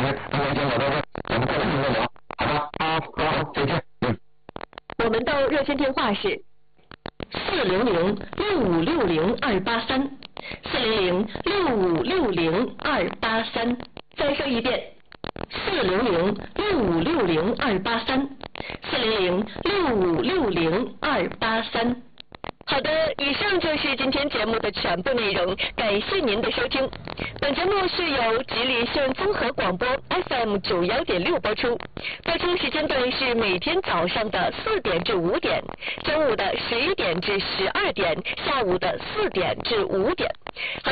我们的热线电话是400-6560-283，400-6560-283。再说一遍，400-6560-283，400-6560-283。好的，以上就是今天节目的全部内容，感谢您的收听。本节目是由吉林县综合广播 FM 91.6播出，播出时间段是每天早上的4点至5点，中午的11点至12点，下午的4点至5点。